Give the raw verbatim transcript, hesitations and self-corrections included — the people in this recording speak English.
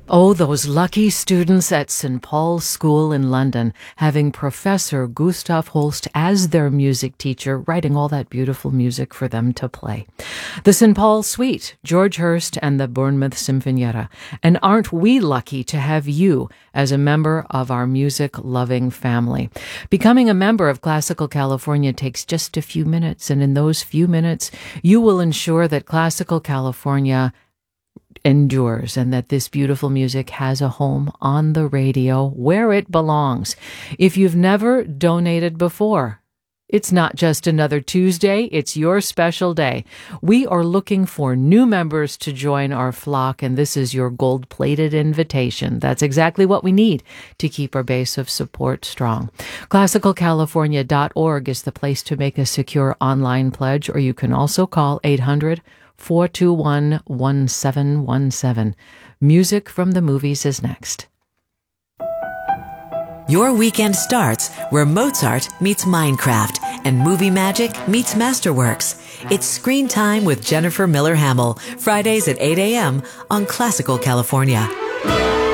Oh, those lucky students at Saint Paul's School in London, having Professor Gustav Holst as their music teacher, writing all that beautiful music for them to play. The Saint Paul Suite, George Hurst and the Bournemouth Sinfonietta. And aren't we lucky to have you as a member of our music-loving family? Becoming a member of Classical California takes just a few minutes, and in those few minutes, you will ensure that Classical California endures and that this beautiful music has a home on the radio where it belongs. If you've never donated before, it's not just another Tuesday, it's your special day. We are looking for new members to join our flock, and this is your gold-plated invitation. That's exactly what we need to keep our base of support strong. classical california dot org is the place to make a secure online pledge, or you can also call eight hundred, four two one, one seven one seven. Music from the movies is next. Your weekend starts where Mozart meets Minecraft and movie magic meets Masterworks. It's Screen Time with Jennifer Miller Hamill, Fridays at eight a.m. on Classical California.